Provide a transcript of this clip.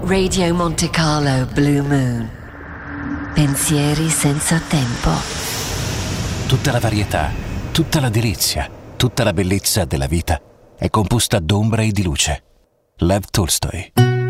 Radio Monte Carlo Blue Moon. Pensieri senza tempo. Tutta la varietà, tutta la delizia, tutta la bellezza della vita è composta d'ombra e di luce. Lev Tolstoi.